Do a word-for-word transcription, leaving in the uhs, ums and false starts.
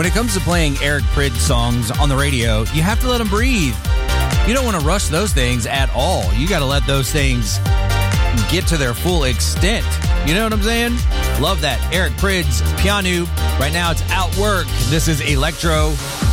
When it comes to playing Eric Prydz songs on the radio, you have to let them breathe. You don't want to rush those things at all. You got to let those things get to their full extent. You know what I'm saying? Love that. Eric Prydz, Piano. Right now it's Outwork. This is Electro